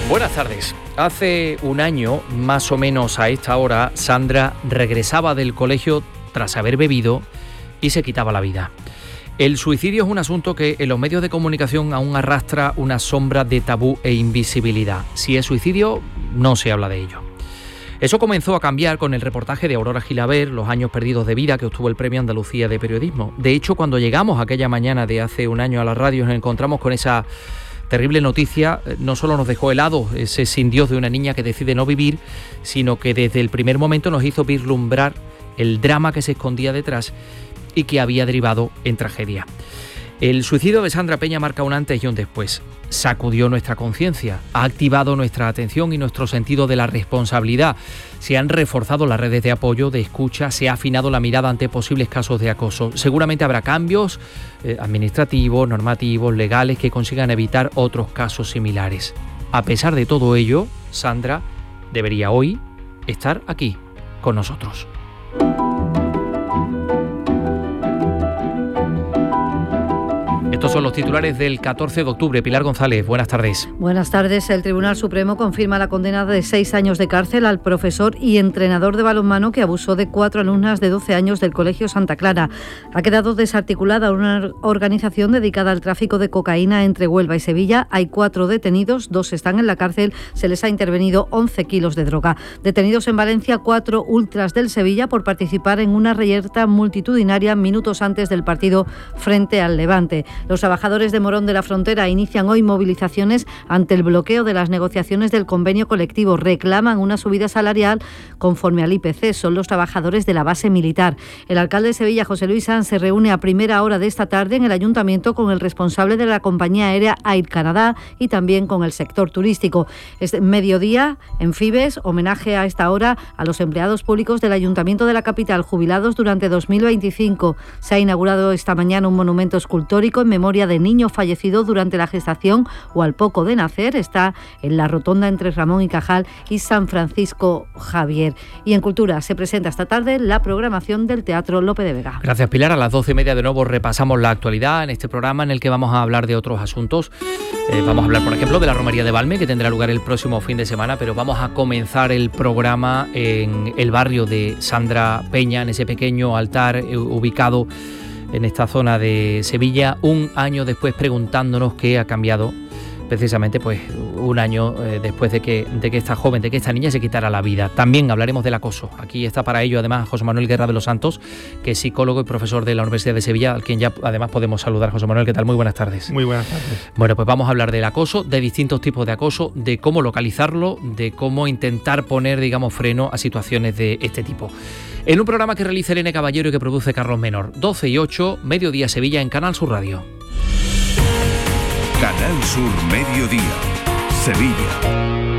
Buenas tardes. Hace un año, más o menos a esta hora, Sandra regresaba del colegio tras haber bebido y se quitaba la vida. El suicidio es un asunto que en los medios de comunicación aún arrastra una sombra de tabú e invisibilidad. Si es suicidio, no se habla de ello. Eso comenzó a cambiar con el reportaje de Aurora Gilaber, Los años perdidos de vida, que obtuvo el Premio Andalucía de Periodismo. De hecho, cuando llegamos aquella mañana de hace un año a la radio, nos encontramos con esa terrible noticia. No solo nos dejó helados ese sin Dios de una niña que decide no vivir, sino que desde el primer momento nos hizo vislumbrar el drama que se escondía detrás y que había derivado en tragedia. El suicidio de Sandra Peña marca un antes y un después. Sacudió nuestra conciencia, ha activado nuestra atención y nuestro sentido de la responsabilidad. Se han reforzado las redes de apoyo, de escucha, se ha afinado la mirada ante posibles casos de acoso. Seguramente habrá cambios administrativos, normativos, legales que consigan evitar otros casos similares. A pesar de todo ello, Sandra debería hoy estar aquí con nosotros. Estos son los titulares del 14 de octubre. Pilar González, buenas tardes. Buenas tardes. El Tribunal Supremo confirma la condena de 6 años de cárcel al profesor y entrenador de balonmano que abusó de 4 alumnas de 12 años del Colegio Santa Clara. Ha quedado desarticulada una organización dedicada al tráfico de cocaína entre Huelva y Sevilla. Hay 4 detenidos, 2 están en la cárcel. Se les ha intervenido 11 kilos de droga. Detenidos en Valencia 4 ultras del Sevilla por participar en una reyerta multitudinaria minutos antes del partido frente al Levante. Los trabajadores de Morón de la Frontera inician hoy movilizaciones ante el bloqueo de las negociaciones del convenio colectivo. Reclaman una subida salarial conforme al IPC. Son los trabajadores de la base militar. El alcalde de Sevilla, José Luis Sanz, se reúne a primera hora de esta tarde en el ayuntamiento con el responsable de la compañía aérea Air Canada y también con el sector turístico. Es mediodía en Fibes, homenaje a esta hora a los empleados públicos del ayuntamiento de la capital jubilados durante 2025. Se ha inaugurado esta mañana un monumento escultórico en memoria de niño fallecido durante la gestación o al poco de nacer. Está en la rotonda entre Ramón y Cajal y San Francisco Javier. Y en Cultura se presenta esta tarde la programación del Teatro Lope de Vega. Gracias, Pilar. A las 12:30 de nuevo repasamos la actualidad en este programa en el que vamos a hablar de otros asuntos. Vamos a hablar, por ejemplo, de la Romería de Valme, que tendrá lugar el próximo fin de semana, pero vamos a comenzar el programa en el barrio de Sandra Peña, en ese pequeño altar ubicado en esta zona de Sevilla, un año después, preguntándonos qué ha cambiado precisamente pues un año después de que esta joven, de que esta niña se quitara la vida. También hablaremos del acoso. Aquí está para ello además José Manuel Guerra de los Santos, que es psicólogo y profesor de la Universidad de Sevilla, al quien ya además podemos saludar. José Manuel, ¿qué tal? Muy buenas tardes. Muy buenas tardes. Bueno, pues vamos a hablar del acoso, de distintos tipos de acoso, de cómo localizarlo, de cómo intentar poner, digamos, freno a situaciones de este tipo. En un programa que realiza Elena Caballero y que produce Carlos Menor. 12:08, Mediodía Sevilla en Canal Sur Radio. Canal Sur Mediodía, Sevilla.